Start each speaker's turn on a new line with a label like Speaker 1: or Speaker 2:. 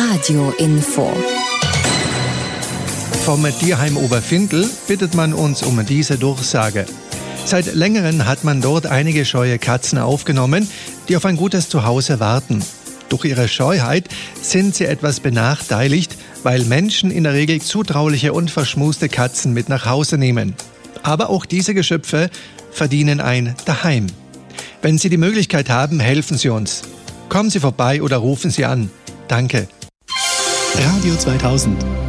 Speaker 1: Radio-Info.
Speaker 2: Vom Tierheim Oberfindl bittet man uns um diese Durchsage. Seit längerem hat man dort einige scheue Katzen aufgenommen, die auf ein gutes Zuhause warten. Durch ihre Scheuheit sind sie etwas benachteiligt, weil Menschen in der Regel zutrauliche und verschmuste Katzen mit nach Hause nehmen. Aber auch diese Geschöpfe verdienen ein Daheim. Wenn Sie die Möglichkeit haben, helfen Sie uns. Kommen Sie vorbei oder rufen Sie an. Danke.
Speaker 3: Radio 2000